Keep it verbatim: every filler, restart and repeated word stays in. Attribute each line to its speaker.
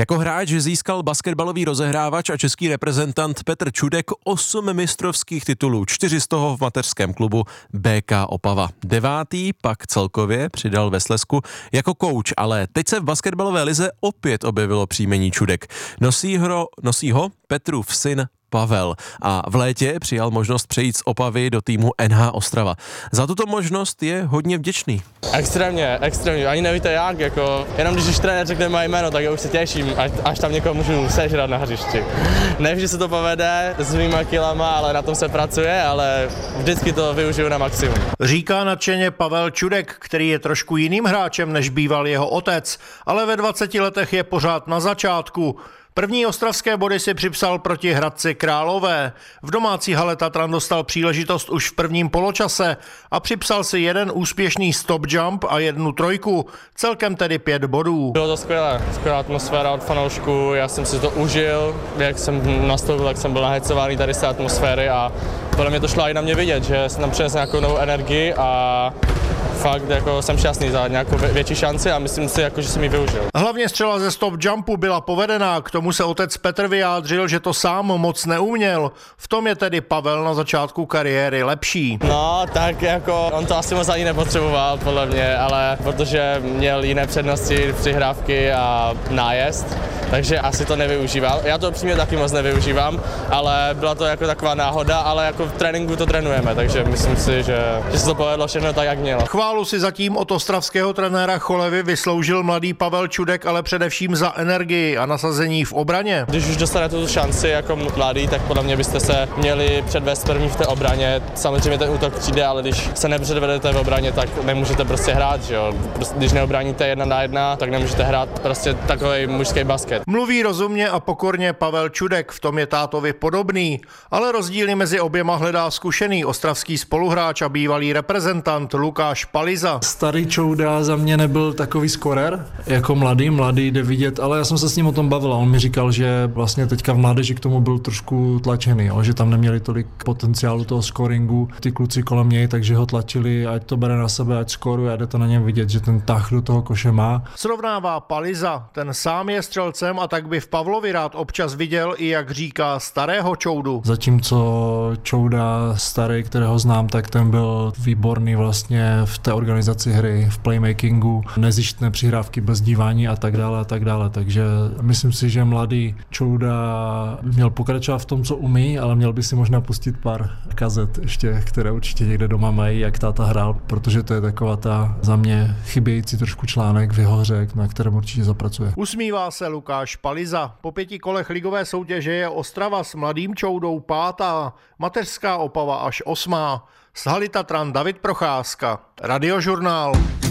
Speaker 1: Jako hráč získal basketbalový rozehrávač a český reprezentant Petr Čudek osm mistrovských titulů, čtyři z toho v mateřském klubu bé ká Opava. Devátý pak celkově přidal ve Slezsku jako kouč, ale teď se v basketbalové lize opět objevilo příjmení Čudek. Nosí ho, nosí ho Petrův syn Pavel a v létě přijal možnost přejít z Opavy do týmu en há Ostrava. Za tuto možnost je hodně vděčný.
Speaker 2: Extrémně, extrémně, ani nevíte jak, jako, jenom když už trenér řekne moje jméno, tak já už se těším, až, až tam někoho můžu sežrat na hřišti. Ne vždy se to povede s mýma kilama, ale na tom se pracuje, ale vždycky to využiju na maximum.
Speaker 3: Říká nadšeně Pavel Čudek, který je trošku jiným hráčem, než býval jeho otec, ale ve dvaceti letech je pořád na začátku. První ostravské body si připsal proti Hradci Králové. V domácí hale Tatran dostal příležitost už v prvním poločase a připsal si jeden úspěšný stop jump a jednu trojku, celkem tedy pět bodů.
Speaker 2: Bylo to skvělé, skvělá atmosféra od fanoušků, já jsem si to užil, jak jsem nastoupil, jak jsem byl nahecovaný tady z té atmosféry a podle mě to šlo i na mě vidět, že jsem tam přinesl nějakou novou energii a fakt jako jsem šťastný za nějakou větší šanci a myslím si, jako, že jsem ji využil.
Speaker 3: Hlavně střela ze stop jumpu byla povedená, k tomu se otec Petr vyjádřil, že to sám moc neuměl. V tom je tedy Pavel na začátku kariéry lepší.
Speaker 2: No, tak jako on to asi moc ani nepotřeboval, podle mě, ale protože měl jiné přednosti, přihrávky a nájezd, takže asi to nevyužíval. Já to přímě taky moc nevyužívám, ale byla to jako taková náhoda, ale jako v tréninku to trénujeme, takže myslím si, že, že se to povedlo všechno tak, jak mělo.
Speaker 3: Chválu si zatím od ostravského trenéra Cholevy vysloužil mladý Pavel Čudek, ale především za energii a nasazení v obraně.
Speaker 2: Když už dostanete tu šanci jako mladý, tak podle mě byste se měli předvést první v té obraně. Samozřejmě ten útok přijde, ale když se nepředvedete v obraně, tak nemůžete prostě hrát, že jo. Prostě, když neobráníte jedna na jedna, tak nemůžete hrát prostě takový mužský basket.
Speaker 3: Mluví rozumně a pokorně Pavel Čudek, v tom je tátovi podobný, ale rozdíly mezi oběma hledá zkušený ostravský spoluhráč a bývalý reprezentant Lukáš Paliza.
Speaker 4: Starý Čouda za mě nebyl takový skorer, jako mladý, mladý jde vidět, ale já jsem se s ním o tom bavil a on mi říkal, že vlastně teďka v mládeži k tomu byl trošku tlačený, jo, že tam neměli tolik potenciálu toho scoringu, ty kluci kolem něj, takže ho tlačili, ať to bere na sebe, ať skoruje, a jde to na něm vidět, že ten tah do toho koše má.
Speaker 3: Srovnává Paliza, ten sám je střelcem a tak by v Pavlovi rád občas viděl i, jak říká, starého Čoudu.
Speaker 4: Zatímco Čouda starý, kterého znám, tak ten byl výborný vlastně v té organizaci hry, v playmakingu, nezištné přihrávky bez dívání a tak dále a tak dále, takže myslím si, že mladý Čouda měl pokračovat v tom, co umí, ale měl by si možná pustit pár kazet ještě, které určitě někde doma mají, jak táta hrál, protože to je taková ta za mě chybějící trošku článek v jeho hře, na kterém určitě zapracuje.
Speaker 3: Usmívá se Lukáš Paliza. Po pěti kolech ligové soutěže je Ostrava s mladým Čoudou pátá, mateřská Opava až osmá. Z haly Tatran David Procházka, Radiožurnál.